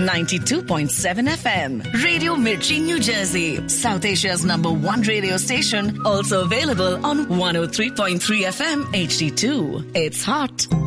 92.7 FM. Radio Mirchi, New Jersey. South Asia's #1 radio station. Also available on 103.3 FM HD2. It's hot.